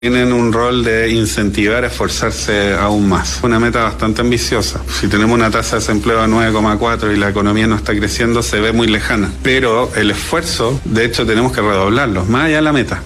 Tienen un rol de incentivar a esforzarse aún más. Una meta bastante ambiciosa. Si tenemos una tasa de desempleo de 9,4 y la economía no está creciendo, se ve muy lejana. Pero el esfuerzo, de hecho, tenemos que redoblarlo, más allá de la meta.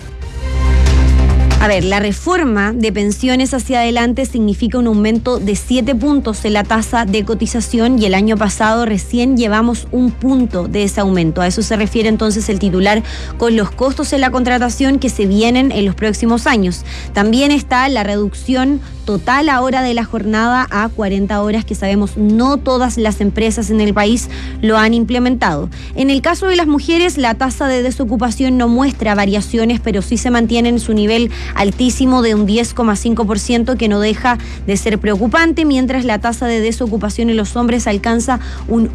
A ver, la reforma de pensiones hacia adelante significa un aumento de 7 puntos en la tasa de cotización y el año pasado recién llevamos 1 punto de ese aumento. A eso se refiere entonces el titular con los costos en la contratación que se vienen en los próximos años. También está la reducción total ahora de la jornada a 40 horas que sabemos no todas las empresas en el país lo han implementado. En el caso de las mujeres, la tasa de desocupación no muestra variaciones, pero sí se mantiene en su nivel altísimo de un 10,5% que no deja de ser preocupante, mientras la tasa de desocupación en los hombres alcanza un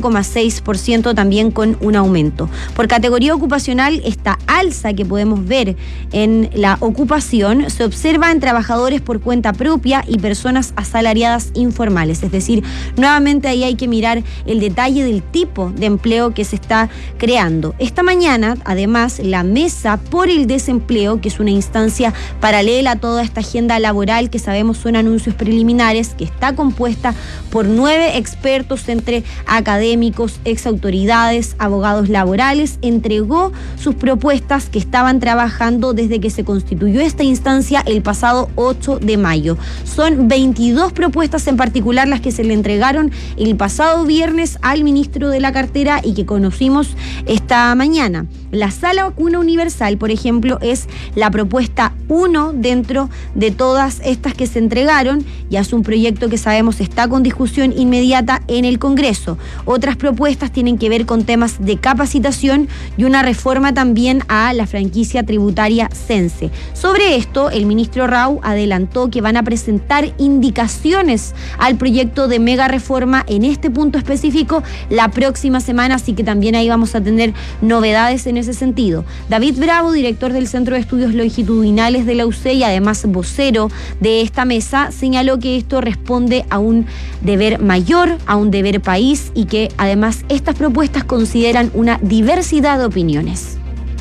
8,6% también con un aumento. Por categoría ocupacional, esta alza que podemos ver en la ocupación se observa en trabajadores por cuenta propia y personas asalariadas informales. Es decir, nuevamente ahí hay que mirar el detalle del tipo de empleo que se está creando. Esta mañana, además, la Mesa por el Desempleo, que es una instancia paralela a toda esta agenda laboral que sabemos son anuncios preliminares, que está compuesta por 9 expertos entre académicos, exautoridades, abogados laborales, entregó sus propuestas que estaban trabajando desde que se constituyó esta instancia el pasado 8 de mayo. Son 22 propuestas en particular las que se le entregaron el pasado viernes al ministro de la cartera y que conocimos esta mañana. La sala vacuna universal, por ejemplo, es la propuesta 1 dentro de todas estas que se entregaron. Ya es un proyecto que sabemos está con discusión inmediata en el Congreso. Otras propuestas tienen que ver con temas de capacitación y una reforma también a la franquicia tributaria Sense. Sobre esto, el ministro Rau adelantó que van a presentar indicaciones al proyecto de mega reforma en este punto específico la próxima semana, así que también ahí vamos a tener novedades en ese sentido. David Bravo, director del Centro de Estudios Longitudinales de la UC y además vocero de esta mesa, señaló que esto responde a un deber mayor, a un deber país y que además estas propuestas consideran una diversidad de opiniones.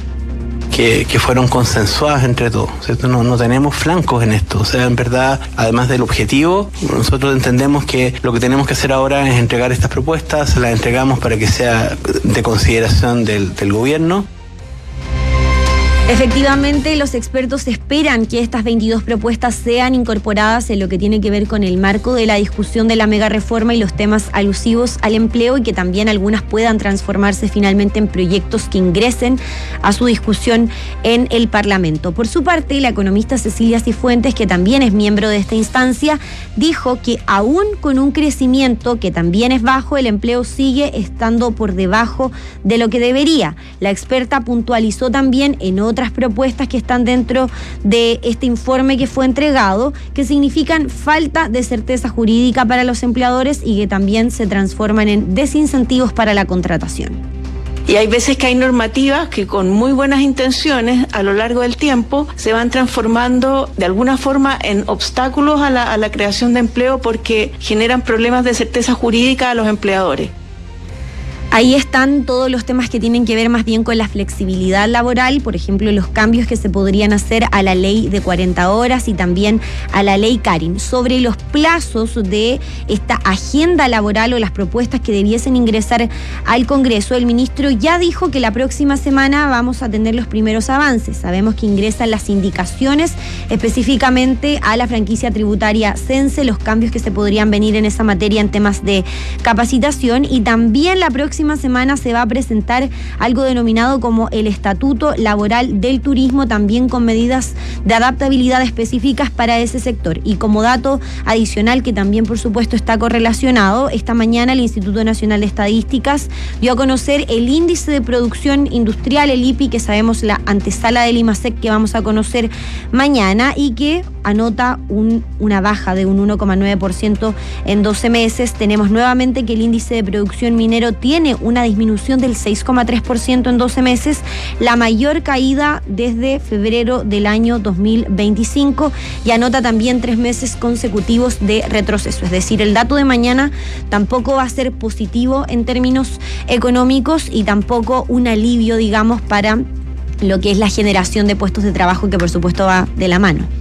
Que fueron consensuadas entre todos, ¿cierto? No tenemos flancos en esto, o sea, en verdad, además del objetivo, nosotros entendemos que lo que tenemos que hacer ahora es entregar estas propuestas, las entregamos para que sea de consideración del gobierno. Efectivamente, los expertos esperan que estas 22 propuestas sean incorporadas en lo que tiene que ver con el marco de la discusión de la mega reforma y los temas alusivos al empleo y que también algunas puedan transformarse finalmente en proyectos que ingresen a su discusión en el Parlamento. Por su parte, la economista Cecilia Cifuentes, que también es miembro de esta instancia, dijo que aún con un crecimiento que también es bajo, el empleo sigue estando por debajo de lo que debería. La experta puntualizó también en otras propuestas que están dentro de este informe que fue entregado, que significan falta de certeza jurídica para los empleadores y que también se transforman en desincentivos para la contratación. Y hay veces que hay normativas que con muy buenas intenciones a lo largo del tiempo se van transformando de alguna forma en obstáculos a la creación de empleo porque generan problemas de certeza jurídica a los empleadores. Ahí están todos los temas que tienen que ver más bien con la flexibilidad laboral, por ejemplo, los cambios que se podrían hacer a la ley de 40 horas y también a la ley Karin. Sobre los plazos de esta agenda laboral o las propuestas que debiesen ingresar al Congreso, el ministro ya dijo que la próxima semana vamos a tener los primeros avances. Sabemos que ingresan las indicaciones específicamente a la franquicia tributaria Sense, los cambios que se podrían venir en esa materia en temas de capacitación y también la próxima semana se va a presentar algo denominado como el Estatuto Laboral del Turismo, también con medidas de adaptabilidad específicas para ese sector. Y como dato adicional que también por supuesto está correlacionado, esta mañana el Instituto Nacional de Estadísticas dio a conocer el índice de producción industrial, el IPI, que sabemos la antesala del IMASEC que vamos a conocer mañana y que anota una baja de un 1,9% en 12 meses. Tenemos nuevamente que el índice de producción minero tiene una disminución del 6,3% en 12 meses, la mayor caída desde febrero del año 2025 y anota también 3 meses consecutivos de retroceso. Es decir, el dato de mañana tampoco va a ser positivo en términos económicos y tampoco un alivio, digamos, para lo que es la generación de puestos de trabajo, que por supuesto va de la mano.